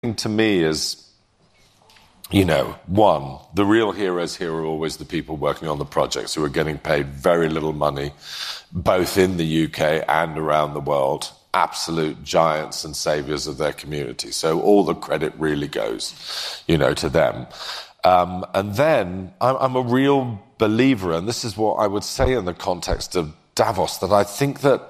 to me is, you know, one, the real heroes here are always the people working on the projects who are getting paid very little money, both in the UK and around the world. Absolute giants and saviors of their community. So all the credit really goes, you know, to them. And then I'm a real believer, and this is what I would say in the context of Davos, that I think that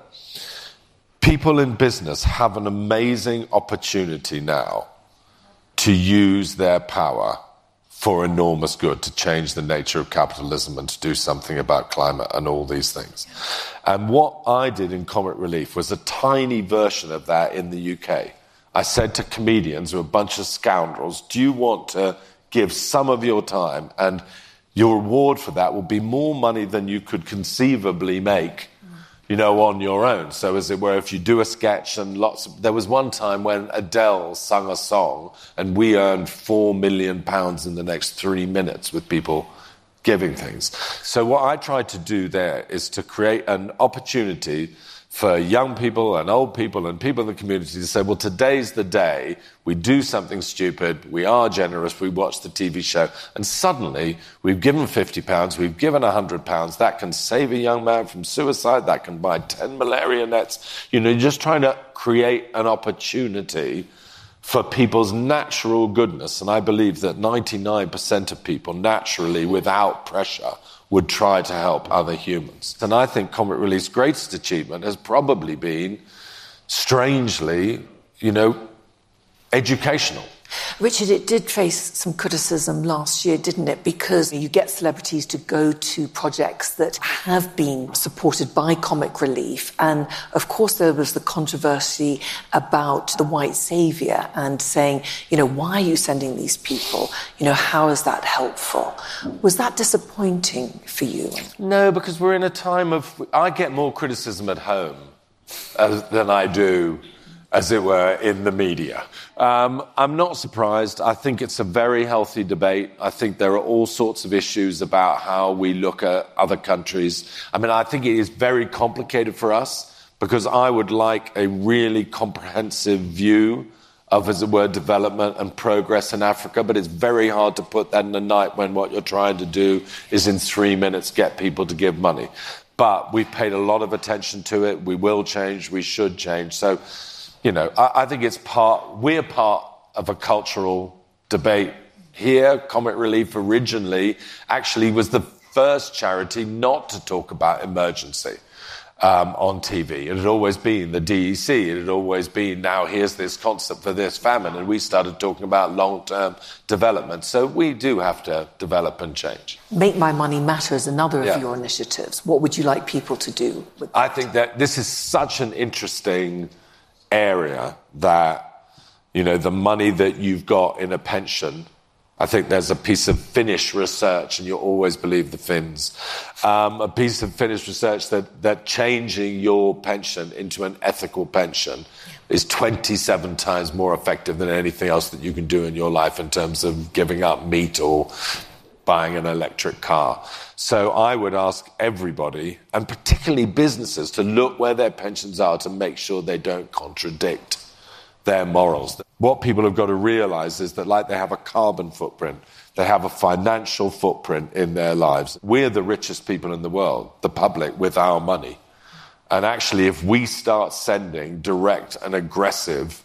people in business have an amazing opportunity now to use their power for enormous good, to change the nature of capitalism and to do something about climate and all these things. And what I did in Comic Relief was a tiny version of that in the UK. I said to comedians who are a bunch of scoundrels, do you want to give some of your time, and your reward for that will be more money than you could conceivably make, you know, on your own. So as it were, if you do a sketch and there was one time when Adele sung a song and we earned £4 million in the next 3 minutes with people giving things. So what I tried to do there is to create an opportunity for young people and old people and people in the community to say, well, today's the day we do something stupid, we are generous, we watch the TV show, and suddenly we've given £50, we've given £100, that can save a young man from suicide, that can buy 10 malaria nets. You know, you're just trying to create an opportunity for people's natural goodness, and I believe that 99% of people naturally, without pressure, would try to help other humans. And I think Comic Relief's greatest achievement has probably been, strangely, you know, educational. Richard, it did face some criticism last year, didn't it? Because you get celebrities to go to projects that have been supported by Comic Relief. And, of course, there was the controversy about the white saviour and saying, you know, why are you sending these people? You know, how is that helpful? Was that disappointing for you? No, because we're in a time of... I get more criticism at home than I do, as it were, in the media. I'm not surprised. I think it's a very healthy debate. I think there are all sorts of issues about how we look at other countries. I mean, I think it is very complicated for us because I would like a really comprehensive view of, as it were, development and progress in Africa, but it's very hard to put that in a night when what you're trying to do is in 3 minutes get people to give money. But we've paid a lot of attention to it. We will change. We should change. So, you know, I think we're part of a cultural debate here. Comic Relief originally actually was the first charity not to talk about emergency on TV. It had always been the DEC. It had always been, now here's this concept for this famine, and we started talking about long-term development. So we do have to develop and change. Make My Money Matter is another of your initiatives. What would you like people to do with that? I think that this is such an interesting area that, you know, the money that you've got in a pension, I think there's a piece of Finnish research, and you always believe the Finns, a piece of Finnish research that changing your pension into an ethical pension is 27 times more effective than anything else that you can do in your life in terms of giving up meat or buying an electric car. So I would ask everybody, and particularly businesses, to look where their pensions are to make sure they don't contradict their morals. What people have got to realise is that, like they have a carbon footprint, they have a financial footprint in their lives. We're the richest people in the world, the public, with our money. And actually, if we start sending direct and aggressive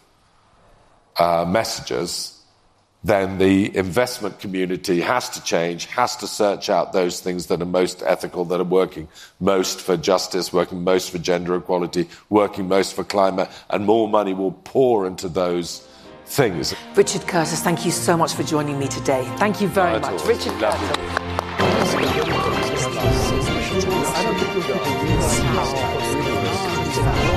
messages, then the investment community has to change, has to search out those things that are most ethical, that are working most for justice, working most for gender equality, working most for climate, and more money will pour into those things. Richard Curtis, thank you so much for joining me today. Thank you very much. Richard Curtis.